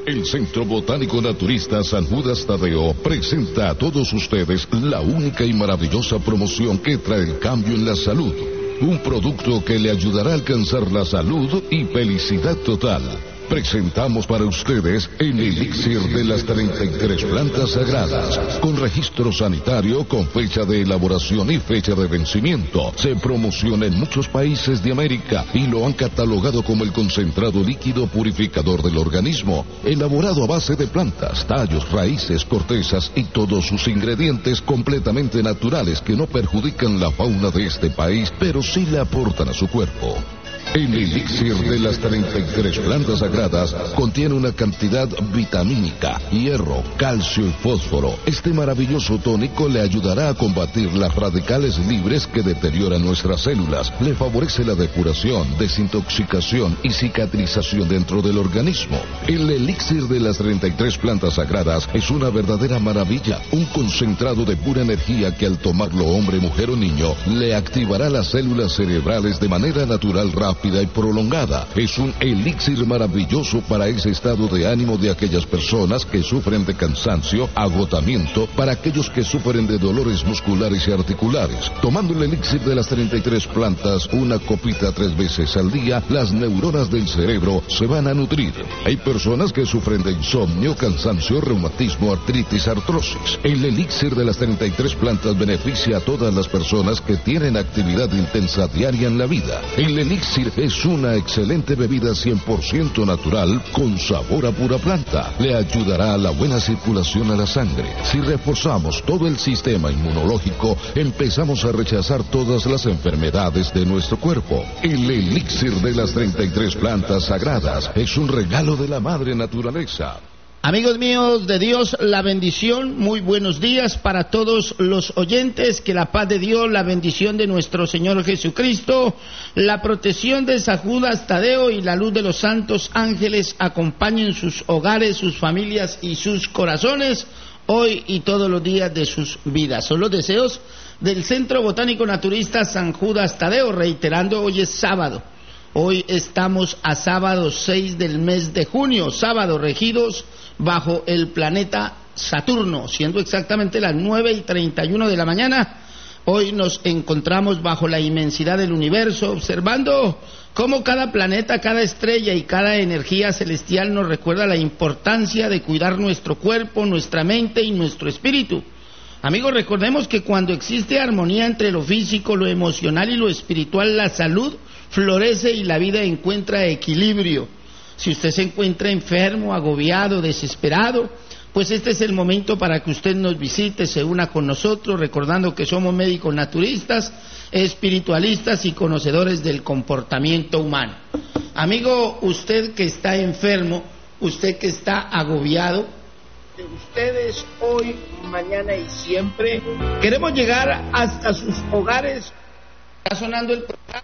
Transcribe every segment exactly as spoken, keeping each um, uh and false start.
El Centro Botánico Naturista San Judas Tadeo presenta a todos ustedes la única y maravillosa promoción que trae el cambio en la salud. Un producto que le ayudará a alcanzar la salud y felicidad total. Presentamos para ustedes el elixir de las treinta y tres plantas sagradas, con registro sanitario, con fecha de elaboración y fecha de vencimiento. Se promociona en muchos países de América y lo han catalogado como el concentrado líquido purificador del organismo, elaborado a base de plantas, tallos, raíces, cortezas y todos sus ingredientes completamente naturales que no perjudican la fauna de este país, pero sí le aportan a su cuerpo. El elixir de las treinta y tres plantas sagradas contiene una cantidad vitamínica, hierro, calcio y fósforo. Este maravilloso tónico le ayudará a combatir las radicales libres que deterioran nuestras células. Le favorece la depuración, desintoxicación y cicatrización dentro del organismo. El elixir de las treinta y tres plantas sagradas es una verdadera maravilla. Un concentrado de pura energía que al tomarlo hombre, mujer o niño, le activará las células cerebrales de manera natural, rápida y prolongada. Es un elixir maravilloso para ese estado de ánimo de aquellas personas que sufren de cansancio, agotamiento, para aquellos que sufren de dolores musculares y articulares. Tomando el elixir de las treinta y tres plantas, una copita tres veces al día, las neuronas del cerebro se van a nutrir. Hay personas que sufren de insomnio, cansancio, reumatismo, artritis, artrosis. El elixir de las treinta y tres plantas beneficia a todas las personas que tienen actividad intensa diaria en la vida. El elixir es una excelente bebida cien por ciento natural con sabor a pura planta. Le ayudará a la buena circulación a la sangre. Si reforzamos todo el sistema inmunológico, empezamos a rechazar todas las enfermedades de nuestro cuerpo. El elixir de las treinta y tres plantas sagradas es un regalo de la madre naturaleza. Amigos míos, de Dios la bendición, muy buenos días para todos los oyentes, que la paz de Dios, la bendición de nuestro Señor Jesucristo, la protección de San Judas Tadeo y la luz de los santos ángeles acompañen sus hogares, sus familias y sus corazones, hoy y todos los días de sus vidas. Son los deseos del Centro Botánico Naturista San Judas Tadeo, reiterando, hoy es sábado. Hoy estamos a sábado seis del mes de junio, sábado regidos bajo el planeta Saturno, siendo exactamente las nueve y treinta y uno de la mañana. Hoy nos encontramos bajo la inmensidad del universo, observando cómo cada planeta, cada estrella y cada energía celestial nos recuerda la importancia de cuidar nuestro cuerpo, nuestra mente y nuestro espíritu. Amigos, recordemos que cuando existe armonía entre lo físico, lo emocional y lo espiritual, la salud florece y la vida encuentra equilibrio. Si usted se encuentra enfermo, agobiado, desesperado, pues este es el momento para que usted nos visite, se una con nosotros, recordando que somos médicos naturistas, espiritualistas y conocedores del comportamiento humano. Amigo, usted que está enfermo, usted que está agobiado, de ustedes hoy, mañana y siempre, queremos llegar hasta sus hogares. Está sonando el programa.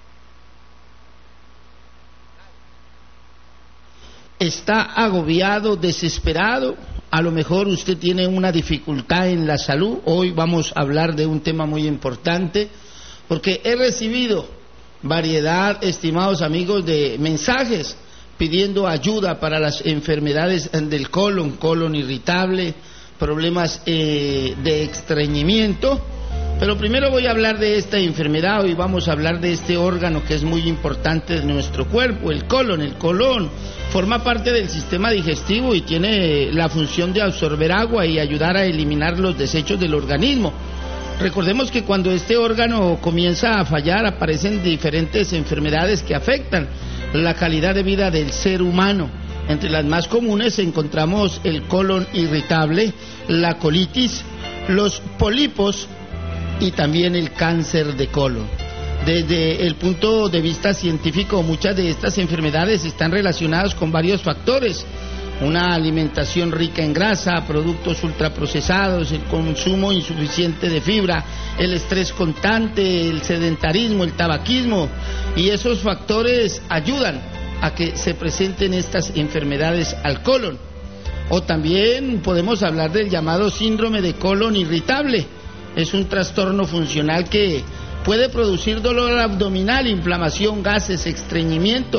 Está agobiado, desesperado, a lo mejor usted tiene una dificultad en la salud. Hoy vamos a hablar de un tema muy importante, porque he recibido variedad, estimados amigos, de mensajes pidiendo ayuda para las enfermedades del colon, colon irritable, problemas eh, de estreñimiento. Pero primero voy a hablar de esta enfermedad. Hoy vamos a hablar de este órgano que es muy importante de nuestro cuerpo, el colon. El colon forma parte del sistema digestivo y tiene la función de absorber agua y ayudar a eliminar los desechos del organismo. Recordemos que cuando este órgano comienza a fallar, aparecen diferentes enfermedades que afectan la calidad de vida del ser humano. Entre las más comunes encontramos el colon irritable, la colitis, los pólipos y también el cáncer de colon. Desde el punto de vista científico, muchas de estas enfermedades están relacionadas con varios factores: una alimentación rica en grasa, productos ultraprocesados, el consumo insuficiente de fibra, el estrés constante, el sedentarismo, el tabaquismo, y esos factores ayudan a que se presenten estas enfermedades al colon. O también podemos hablar del llamado síndrome de colon irritable. Es un trastorno funcional que puede producir dolor abdominal, inflamación, gases, estreñimiento,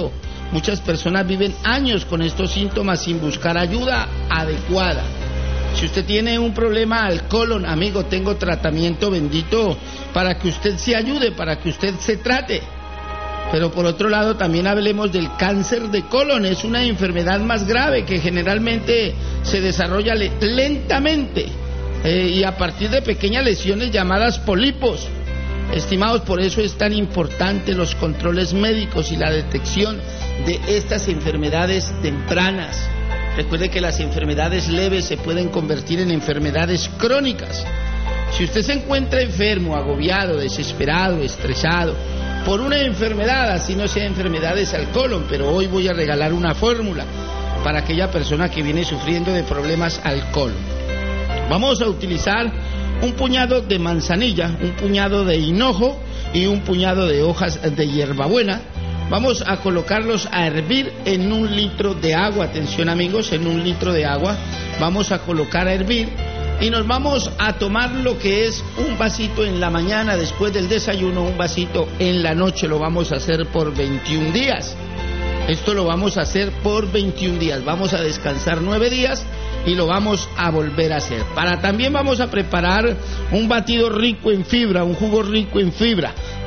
Muchas personas viven años con estos síntomas sin buscar ayuda adecuada. Si usted tiene un problema al colon, amigo, tengo tratamiento bendito para que usted se ayude, para que usted se trate. Pero por otro lado también hablemos del cáncer de colon. Es una enfermedad más grave que generalmente se desarrolla lentamente eh, y a partir de pequeñas lesiones llamadas pólipos. Estimados, por eso es tan importante los controles médicos y la detección de estas enfermedades tempranas. Recuerde que las enfermedades leves se pueden convertir en enfermedades crónicas. Si usted se encuentra enfermo, agobiado, desesperado, estresado por una enfermedad, así no sea enfermedades al colon, pero hoy voy a regalar una fórmula para aquella persona que viene sufriendo de problemas al colon. Vamos a utilizar un puñado de manzanilla, un puñado de hinojo y un puñado de hojas de hierbabuena. Vamos a colocarlos a hervir en un litro de agua. Atención, amigos, en un litro de agua vamos a colocar a hervir y nos vamos a tomar lo que es un vasito en la mañana después del desayuno, un vasito en la noche. Lo vamos a hacer por veintiún días. Esto lo vamos a hacer por veintiún días. Vamos a descansar nueve días y lo vamos a volver a hacer. Para también vamos a preparar un batido rico en fibra, un jugo rico en fibra.